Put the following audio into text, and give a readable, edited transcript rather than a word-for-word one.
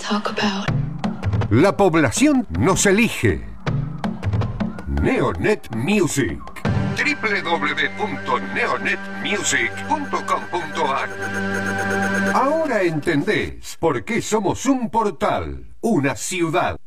talk about. La población nos elige. Neonet Music. www.neonetmusic.com.ar. Ahora entendés por qué somos un portal, una ciudad.